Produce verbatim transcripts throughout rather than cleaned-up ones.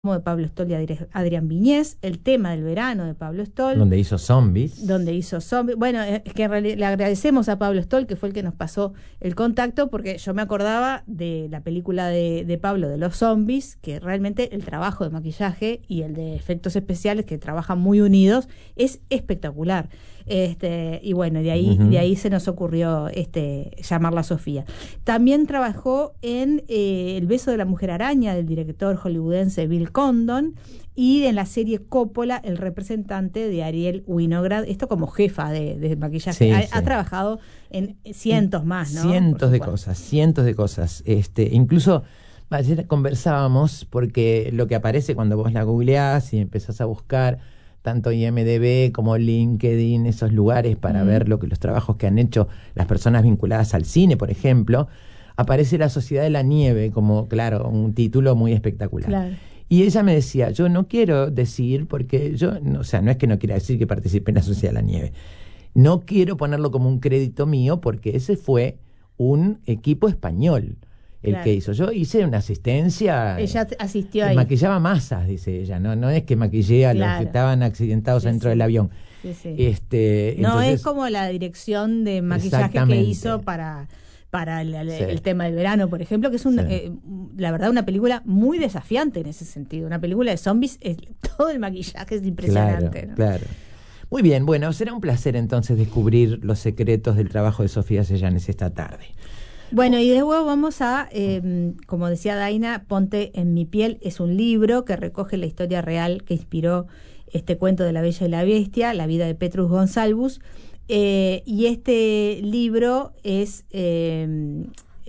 de Pablo Stoll y Adrián Viñés, El tema del verano de Pablo Stoll. Donde hizo Zombies. Donde hizo Zombies. Bueno, es que en realidad le agradecemos a Pablo Stoll, que fue el que nos pasó el contacto, porque yo me acordaba de la película de, de Pablo de los zombies, que realmente el trabajo de maquillaje y el de efectos especiales, que trabajan muy unidos, es espectacular. Este, y bueno, de ahí, uh-huh. de ahí se nos ocurrió este, llamarla Sofía. También trabajó en eh, El beso de la mujer araña, del director hollywoodense Bill Condon, y en la serie Coppola, el representante de Ariel Winograd, esto como jefa de, de maquillaje. Sí, ha, sí. ha trabajado en cientos más, ¿no? Cientos de cosas, cientos de cosas. Este, incluso ayer conversábamos, porque lo que aparece cuando vos la googleás y empezás a buscar tanto I M D B como LinkedIn, esos lugares para mm. ver lo que los trabajos que han hecho las personas vinculadas al cine, por ejemplo, aparece La Sociedad de la Nieve como, claro, un título muy espectacular. Claro. Y ella me decía, yo no quiero decir, porque yo, no, o sea, no es que no quiera decir que participé en La Sociedad de la Nieve, no quiero ponerlo como un crédito mío, porque ese fue un equipo español el claro. que hizo. Yo hice una asistencia. Ella asistió ahí. Maquillaba masas, dice ella. No, no es que maquillé a claro. los que estaban accidentados sí, dentro sí. del avión. Sí, sí. Este, no entonces, es como la dirección de maquillaje que hizo para, para el, el, sí. el tema del verano, por ejemplo, que es un, sí. eh, la verdad una película muy desafiante en ese sentido. Una película de zombies, es, todo el maquillaje es impresionante. Claro, ¿no? claro. Muy bien, bueno, será un placer entonces descubrir los secretos del trabajo de Sofía Sellanes esta tarde. Bueno, y luego vamos a, eh, como decía Daina, Ponte en mi piel, es un libro que recoge la historia real que inspiró este cuento de La Bella y la Bestia, la vida de Petrus Gonsalvus, eh, y este libro es, eh,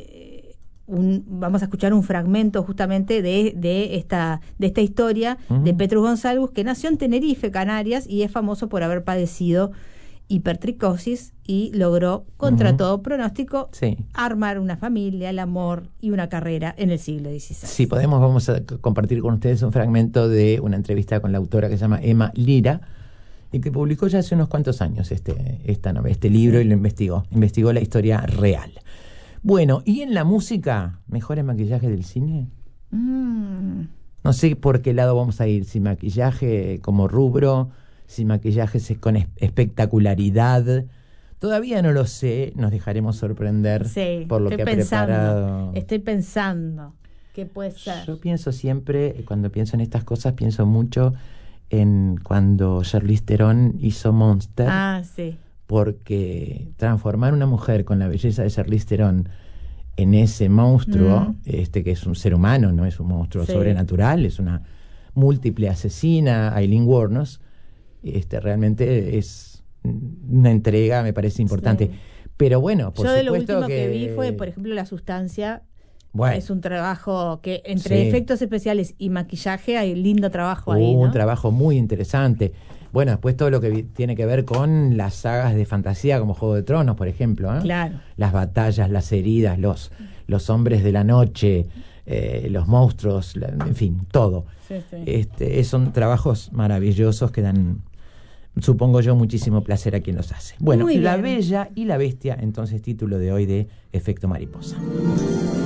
un, vamos a escuchar un fragmento justamente de, de, esta, de esta historia uh-huh. de Petrus Gonsalvus, que nació en Tenerife, Canarias, y es famoso por haber padecido hipertricosis y logró, contra uh-huh. todo pronóstico, sí. armar una familia, el amor y una carrera en el siglo dieciséis. Sí, podemos, vamos a compartir con ustedes un fragmento de una entrevista con la autora que se llama Emma Lira y que publicó ya hace unos cuantos años este, esta novela, este libro sí. y lo investigó, investigó la historia real. Bueno, ¿y en la música? ¿Mejores maquillajes del cine? Mm. No sé por qué lado vamos a ir, si maquillaje como rubro, si maquillaje con espectacularidad. Todavía no lo sé, nos dejaremos sorprender sí, por lo que ha pensando, preparado. Estoy pensando qué puede ser. Yo pienso siempre, cuando pienso en estas cosas, pienso mucho en cuando Charlize Theron hizo Monster. Ah, sí. Porque transformar una mujer con la belleza de Charlize Theron en ese monstruo, mm. este que es un ser humano, no es un monstruo sí. sobrenatural, es una múltiple asesina, Aileen Wuornos, este realmente es una entrega, me parece importante. Sí. Pero bueno, por Yo de supuesto lo último que... que vi fue, por ejemplo, La Sustancia. Bueno, es un trabajo que entre sí. efectos especiales y maquillaje hay lindo trabajo ahí, uh, ¿no? Un trabajo muy interesante. Bueno, después todo lo que vi, tiene que ver con las sagas de fantasía como Juego de Tronos, por ejemplo, ¿eh? Claro. Las batallas, las heridas, los, los hombres de la noche, eh, los monstruos, la, en fin, todo. Sí, sí. Este, son trabajos maravillosos que dan, supongo yo, muchísimo placer a quien los hace. Bueno, La Bella y la Bestia, entonces título de hoy de Efecto Mariposa.